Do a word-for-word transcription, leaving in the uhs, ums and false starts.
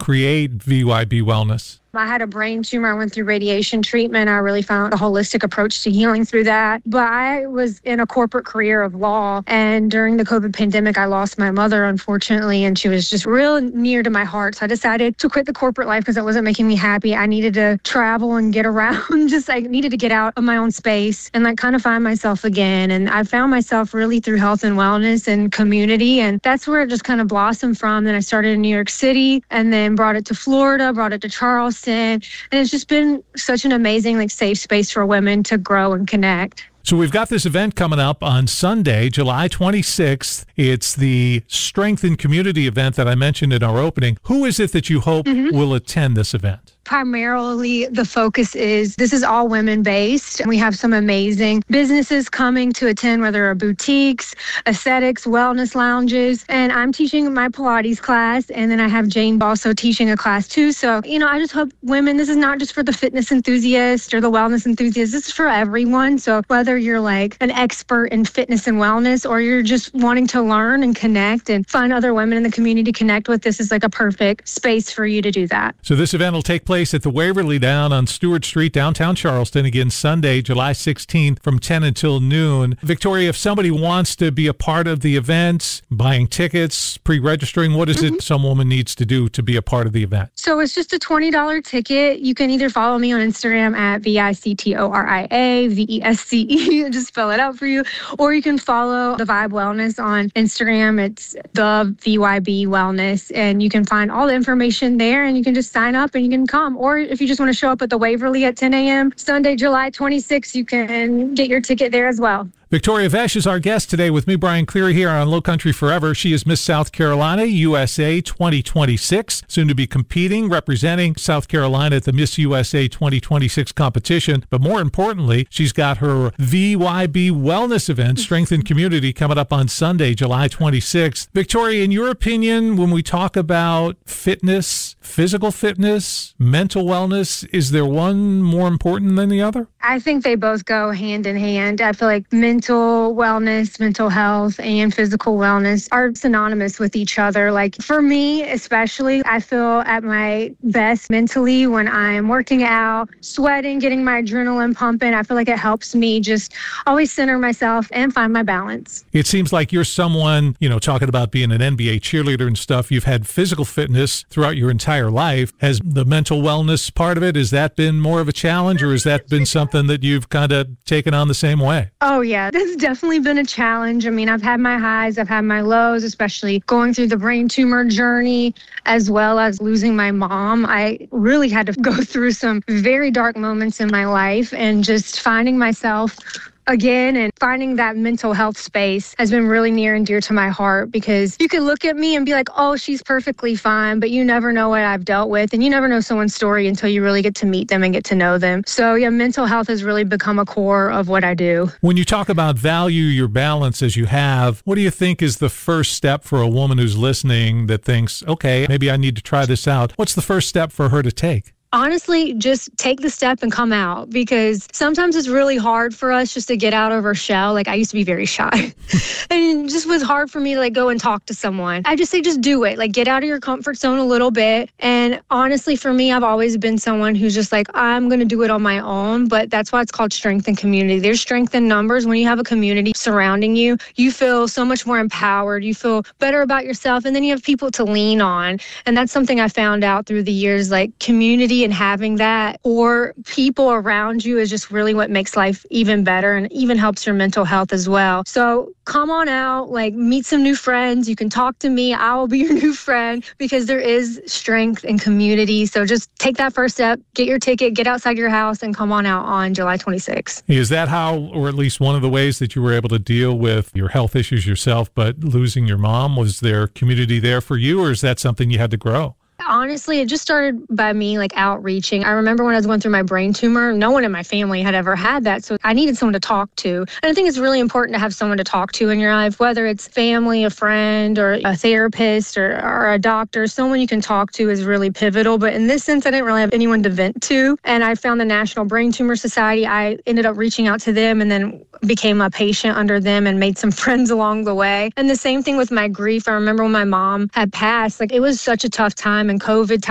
create V Y B Wellness? I had a brain tumor. I went through radiation treatment. I really found a holistic approach to healing through that. But I was in a corporate career of law. And during the COVID pandemic, I lost my mother, unfortunately, and she was just real near to my heart. So I decided to quit the corporate life because it wasn't making me happy. I needed to travel and get around. Just I needed to get out of my own space and like kind of find myself again. And I found myself really through health and wellness and community. And that's where it just kind of blossomed from. Then I started in New York City and then brought it to Florida, brought it to Charleston. And it's just been such an amazing, like, safe space for women to grow and connect. So we've got this event coming up on Sunday, July twenty-sixth. It's the Strength in Community event that I mentioned in our opening. Who is it that you hope mm-hmm. will attend this event? Primarily, the focus is this is all women-based. We have some amazing businesses coming to attend, whether they're boutiques, aesthetics, wellness lounges. And I'm teaching my Pilates class, and then I have Jane also teaching a class too. So, you know, I just hope women, this is not just for the fitness enthusiast or the wellness enthusiast. This is for everyone. So whether you're like an expert in fitness and wellness or you're just wanting to learn and connect and find other women in the community to connect with, this is like a perfect space for you to do that. So this event will take place at the Waverly down on Stewart Street, downtown Charleston. Again, Sunday, July sixteenth from ten until noon. Victoria, if somebody wants to be a part of the event, buying tickets, pre-registering, what is mm-hmm. it some woman needs to do to be a part of the event? So it's just a twenty dollars ticket. You can either follow me on Instagram at V I C T O R I A, V E S C E, just spell it out for you. Or you can follow The Vibe Wellness on Instagram. It's the V Y B Wellness. And you can find all the information there and you can just sign up and you can come. Or if you just want to show up at the Waverly at ten a.m. Sunday, July twenty-sixth, you can get your ticket there as well. Victoria Vesh is our guest today with me, Brian Cleary, here on Low Country Forever. She is Miss South Carolina, U S A twenty twenty-six, soon to be competing, representing South Carolina at the Miss U S A twenty twenty-six competition. But more importantly, she's got her V Y B Wellness event, Strength in Community, coming up on Sunday, July twenty-sixth. Victoria, in your opinion, when we talk about fitness, physical fitness, mental wellness, is there one more important than the other? I think they both go hand in hand. I feel like mental wellness, mental health, and physical wellness are synonymous with each other. Like for me, especially, I feel at my best mentally when I'm working out, sweating, getting my adrenaline pumping. I feel like it helps me just always center myself and find my balance. It seems like you're someone, you know, talking about being an N B A cheerleader and stuff. You've had physical fitness throughout your entire life. Has the mental wellness part of it, has that been more of a challenge, or has that been something that you've kind of taken on the same way? Oh, yeah. That's definitely been a challenge. I mean, I've had my highs, I've had my lows, especially going through the brain tumor journey, as well as losing my mom. I really had to go through some very dark moments in my life, and just finding myself again and finding that mental health space has been really near and dear to my heart, because you can look at me and be like, oh, she's perfectly fine, but you never know what I've dealt with, and you never know someone's story until you really get to meet them and get to know them. So yeah, mental health has really become a core of what I do. When you talk about value your balance as you have, what do you think is the first step for a woman who's listening that thinks, okay, maybe I need to try this out? What's the first step for her to take? Honestly, just take the step and come out, because sometimes it's really hard for us just to get out of our shell. Like I used to be very shy and it just was hard for me to like go and talk to someone. I just say, just do it. Like get out of your comfort zone a little bit. And honestly, for me, I've always been someone who's just like, I'm going to do it on my own. But that's why it's called strength in community. There's strength in numbers. When you have a community surrounding you, you feel so much more empowered. You feel better about yourself. And then you have people to lean on. And that's something I found out through the years, like community and having that, or people around you, is just really what makes life even better and even helps your mental health as well. So come on out, like meet some new friends. You can talk to me. I will be your new friend, because there is strength in community. So just take that first step, get your ticket, get outside your house, and come on out on July twenty-sixth. Is that how, or at least one of the ways that you were able to deal with your health issues yourself, but losing your mom? Was there community there for you, or is that something you had to grow? Honestly, it just started by me like outreaching. I remember when I was going through my brain tumor, no one in my family had ever had that. So I needed someone to talk to. And I think it's really important to have someone to talk to in your life, whether it's family, a friend, or a therapist, or, or a doctor. Someone you can talk to is really pivotal. But in this sense, I didn't really have anyone to vent to. And I found the National Brain Tumor Society. I ended up reaching out to them and then became a patient under them and made some friends along the way. And the same thing with my grief. I remember when my mom had passed, like it was such a tough time, and COVID